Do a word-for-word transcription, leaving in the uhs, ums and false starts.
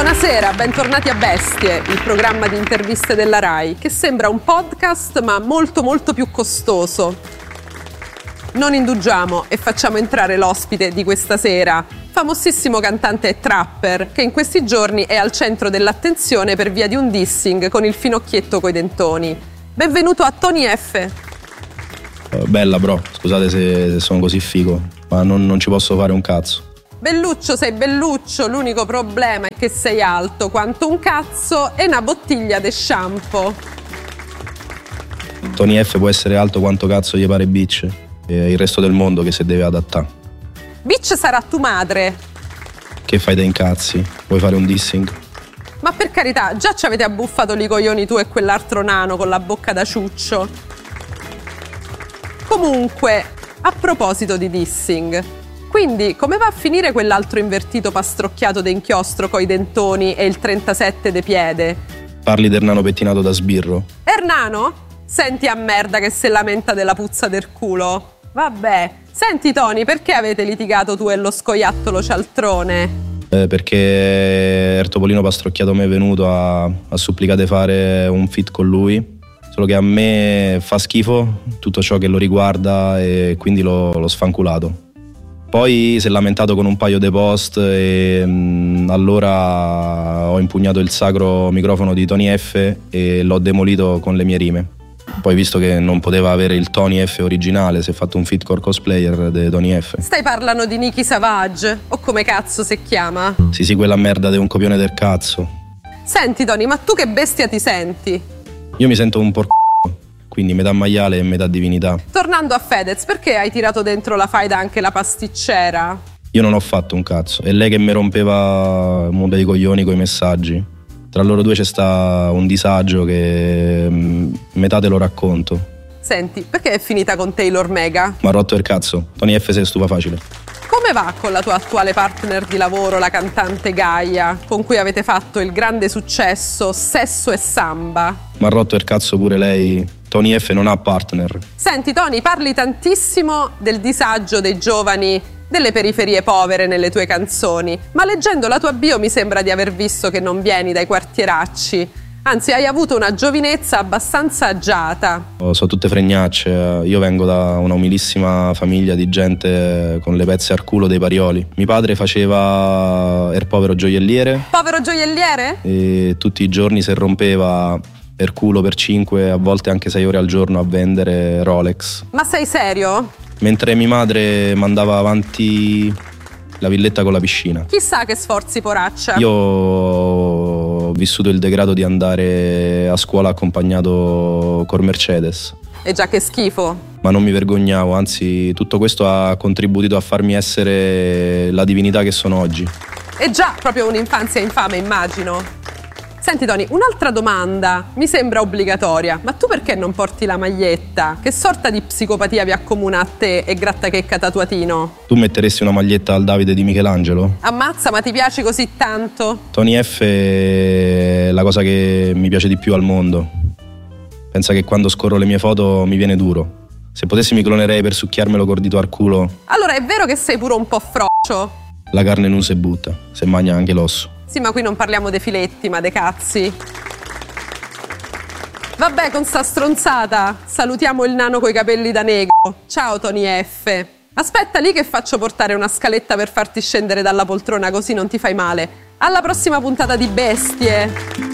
Buonasera, bentornati a Bestie, il programma di interviste della Rai, che sembra un podcast ma molto molto più costoso. Non indugiamo e facciamo entrare l'ospite di questa sera, famosissimo cantante e trapper, che in questi giorni è al centro dell'attenzione per via di un dissing con il finocchietto coi dentoni. Benvenuto a Tony F. Bella bro, scusate se, se sono così figo, ma non, non ci posso fare un cazzo. Belluccio, sei belluccio, l'unico problema è che sei alto quanto un cazzo e una bottiglia di shampoo. Tony F può essere alto quanto cazzo gli pare bitch, e il resto del mondo che si deve adattare. Bitch sarà tu madre. Che fai dei incazzi? Vuoi fare un dissing? Ma per carità, già ci avete abbuffato i coglioni tu e quell'altro nano con la bocca da ciuccio. Comunque, a proposito di dissing, quindi come va a finire quell'altro invertito pastrocchiato d'inchiostro coi dentoni e il trentasette de piede? Parli del nano pettinato da sbirro? Ernano? Senti a merda che se lamenta della puzza del culo. Vabbè, senti Tony, perché avete litigato tu e lo scoiattolo cialtrone? Eh, perché Ertopolino Pastrocchiato mi è venuto a, a supplicare fare un feat con lui, solo che a me fa schifo tutto ciò che lo riguarda e quindi l'ho, l'ho sfanculato. Poi si è lamentato con un paio di post e mh, allora ho impugnato il sacro microfono di Tony F e l'ho demolito con le mie rime. Poi, visto che non poteva avere il Tony F originale, si è fatto un feat core cosplayer di Tony F. Stai parlando di Nicki Savage? O come cazzo si chiama? Sì, sì, quella merda di un copione del cazzo. Senti Tony, ma tu che bestia ti senti? Io mi sento un porco, quindi metà maiale e metà divinità. Tornando a Fedez, perché hai tirato dentro la faida anche la pasticcera? Io non ho fatto un cazzo, è lei che mi rompeva un mondo di coglioni coi messaggi. Tra loro due c'è sta un disagio che mh, metà te lo racconto. Senti, perché è finita con Taylor Mega? Ma ha rotto il cazzo, Tony F se stufa facile. Come va con la tua attuale partner di lavoro, la cantante Gaia, con cui avete fatto il grande successo Sesso e Samba? Ma ha rotto il cazzo pure lei, Tony F non ha partner. Senti Tony, parli tantissimo del disagio dei giovani delle periferie povere nelle tue canzoni, ma leggendo la tua bio mi sembra di aver visto che non vieni dai quartieracci, anzi hai avuto una giovinezza abbastanza agiata. Oh, sono tutte fregnacce, io vengo da una umilissima famiglia di gente con le pezze al culo dei Parioli. Mio padre faceva il povero gioielliere. Povero gioielliere? E tutti i giorni si rompeva per culo per cinque, a volte anche sei ore al giorno a vendere Rolex. Ma sei serio? Mentre mia madre mandava avanti la villetta con la piscina. Chissà che sforzi poraccia. Io ho vissuto il degrado di andare a scuola accompagnato col Mercedes. E già che schifo. Ma non mi vergognavo, anzi tutto questo ha contribuito a farmi essere la divinità che sono oggi. E già proprio un'infanzia infame, immagino. Senti Tony, un'altra domanda mi sembra obbligatoria, ma tu perché non porti la maglietta? Che sorta di psicopatia vi accomuna a te e grattachecca tatuatino? Tu metteresti una maglietta al Davide di Michelangelo? Ammazza, ma ti piace così tanto? Tony F è la cosa che mi piace di più al mondo. Pensa che quando scorro le mie foto mi viene duro. Se potessi mi clonerei per succhiarmelo col dito al culo. Allora è vero che sei pure un po' froccio? La carne non si butta, se mangia anche l'osso. Sì, ma qui non parliamo dei filetti, ma dei cazzi. Vabbè, con sta stronzata, salutiamo il nano coi capelli da negro. Ciao Tony F. Aspetta lì che faccio portare una scaletta per farti scendere dalla poltrona, così non ti fai male. Alla prossima puntata di Bestie.